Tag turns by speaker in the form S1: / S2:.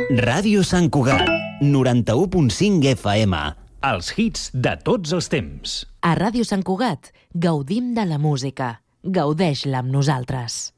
S1: Ràdio Sant Cugat, 91.5 FM.
S2: Els hits de tots els temps.
S3: A Ràdio Sant Cugat gaudim de la música. Gaudeix-la amb nosaltres.